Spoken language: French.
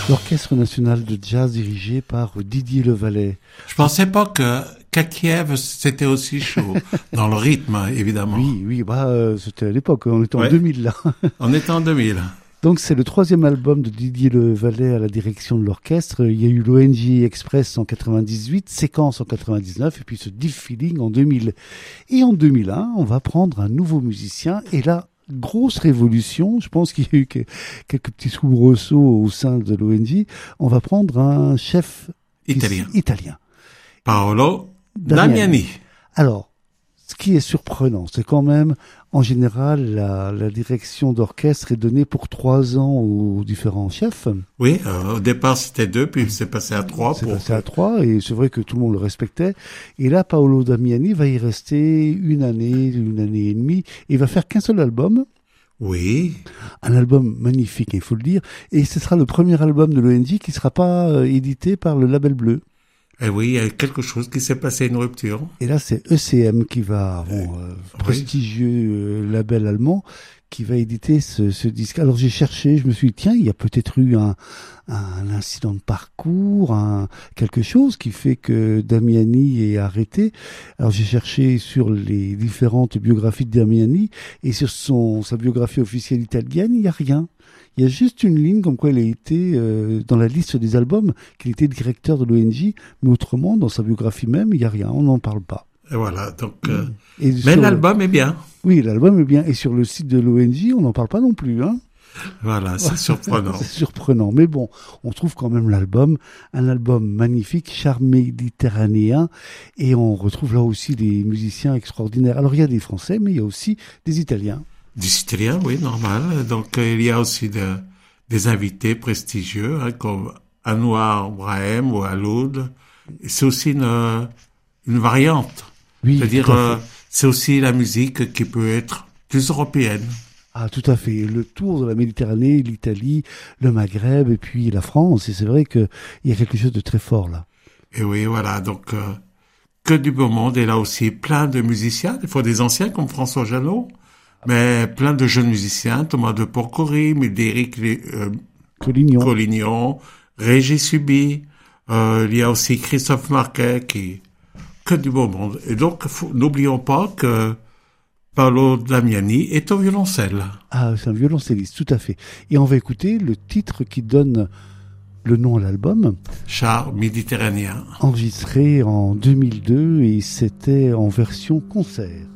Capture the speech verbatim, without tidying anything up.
L'Orchestre national de jazz dirigé par Didier Levalet. Je pensais pas que qu'à Kiev c'était aussi chaud dans le rythme, évidemment. Oui, oui, bah euh, c'était à l'époque, on était en ouais. deux mille là. On était en deux mille. Donc c'est le troisième album de Didier Levalet à la direction de l'orchestre. Il y a eu l'O N J Express en quatre-vingt-dix-huit, Séquence en quatre-vingt-dix-neuf et puis ce Deep Feeling en deux mille. Et en deux mille un, on va prendre un nouveau musicien et là, grosse révolution. Je pense qu'il y a eu quelques petits soubresauts au sein de l'O N J. On va prendre un chef italien. italien. Paolo Damiani. Damiani. Alors, ce qui est surprenant, c'est quand même, en général, la, la direction d'orchestre est donnée pour trois ans aux différents chefs. Oui, euh, au départ c'était deux, puis c'est passé à trois. C'est pour... passé à trois, et c'est vrai que tout le monde le respectait. Et là, Paolo Damiani va y rester une année, une année et demie, et il va faire qu'un seul album. Oui. Un album magnifique, il faut le dire. Et ce sera le premier album de l'O N J qui ne sera pas euh, édité par le Label Bleu. Et oui, il y a quelque chose qui s'est passé, une rupture. Et là, c'est E C M qui va, bon, euh, oui. prestigieux euh, label allemand, qui va éditer ce, ce disque. Alors j'ai cherché, je me suis dit, tiens, il y a peut-être eu un, un incident de parcours, un, quelque chose qui fait que Damiani est arrêté. Alors j'ai cherché sur les différentes biographies de Damiani, et sur son, sa biographie officielle italienne, il n'y a rien. Il y a juste une ligne comme quoi il a été euh, dans la liste des albums, qu'il était directeur de l'O N J, mais autrement, dans sa biographie même, il n'y a rien, on n'en parle pas. Et voilà, donc... Euh... Et mais l'album le... est bien. Oui, l'album est bien. Et sur le site de l'O N J, on n'en parle pas non plus. Hein. Voilà, c'est surprenant. C'est surprenant. Mais bon, on trouve quand même l'album, un album magnifique, charme méditerranéen. Et on retrouve là aussi des musiciens extraordinaires. Alors, il y a des Français, mais il y a aussi des Italiens. Des Italiens, oui, normal. Donc, euh, il y a aussi de, des invités prestigieux, hein, comme Anouar Brahim ou Aloud. Et c'est aussi une, une variante. Oui, c'est-à-dire, euh, c'est aussi la musique qui peut être plus européenne. Ah, tout à fait. Le tour de la Méditerranée, l'Italie, le Maghreb et puis la France. Et c'est vrai qu'il y a quelque chose de très fort là. Et oui, voilà. Donc, euh, que du beau monde. Et là aussi, plein de musiciens. Des fois des anciens comme François Janot. Mais plein de jeunes musiciens, Thomas de Porcory, Médéric euh, Collignon, Collignon, Régis Subi, euh, il y a aussi Christophe Marquet, qui que du beau monde. Et donc, faut, n'oublions pas que Paolo Damiani est au violoncelle. Ah, c'est un violoncelliste, tout à fait. Et on va écouter le titre qui donne le nom à l'album. Char méditerranéen. Enregistré en deux mille deux et c'était en version concert.